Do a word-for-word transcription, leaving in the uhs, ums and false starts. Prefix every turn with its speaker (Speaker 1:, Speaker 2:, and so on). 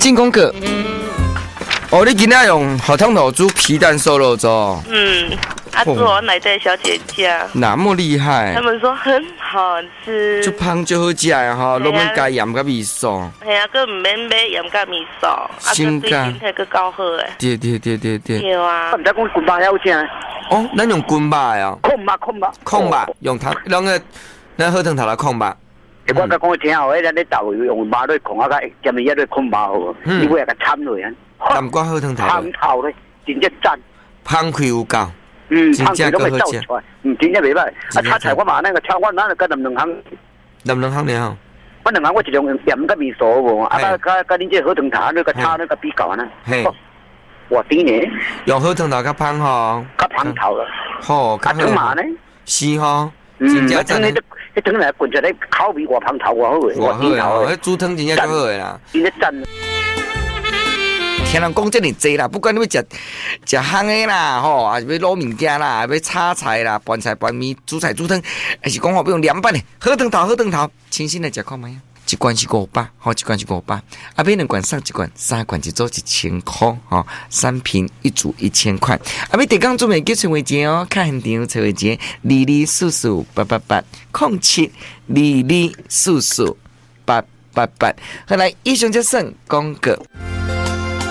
Speaker 1: 进攻课。哦，你今仔用好汤头煮皮蛋瘦肉粥。
Speaker 2: 嗯，啊，做我奶奶小姐家。
Speaker 1: 那么厉害？
Speaker 2: 他们说很好吃。
Speaker 1: 就香就好食的哈，拢免加盐甲味素。
Speaker 2: 系啊，佮唔免买盐甲味素，啊，佮对身体佮够好诶。
Speaker 1: 对对对对对。
Speaker 2: 对啊。
Speaker 3: 唔知讲菌巴遐有正。
Speaker 1: 哦，咱用菌巴的哦。
Speaker 3: 控巴控巴。
Speaker 1: 控巴用汤，用个咱好汤头来控巴。
Speaker 3: 我甲讲听好，迄咱咧豆用麻落控啊，甲下面一咧控巴好，你会甲掺落啊。
Speaker 1: 南瓜好汤头。
Speaker 3: 汤头咧，真正赞。
Speaker 1: 香气有够。
Speaker 3: 嗯，香气都袂走出来，嗯，真正袂歹。啊，炒菜我嘛那个炒我那个甲两两行。
Speaker 1: 两两行了吼。
Speaker 3: 我两行我一样用盐甲味素无，啊，甲甲甲恁这好汤头那个炒那个比较呢。
Speaker 1: 嘿。
Speaker 3: 哇，甜呢。
Speaker 1: 用好汤头较香吼。
Speaker 3: 较香头了。
Speaker 1: 好，较好。
Speaker 3: 汤嘛呢？
Speaker 1: 是吼。
Speaker 3: 嗯，真正迄迄汤来滚出来口味外香头外好诶，
Speaker 1: 外好诶，迄煮汤真正较好诶啦。
Speaker 3: 真正赞。
Speaker 1: 听人讲这么济啦，不管你要食食烘的啦，吼，还是要卤物件啦，要炒菜啦，拌菜拌面，煮菜煮汤，还是讲话要用凉拌的，好汤头好汤头，清新来食看卖啊！一罐是五百，吼，一罐是五百，啊，买两罐送一罐，三罐一组一千块，吼，三瓶一组一千块。啊，要地讲做袂记找位钱哦，看现场找位钱，二二四四八八八，空七二二四四八八八。后来以上就算广告。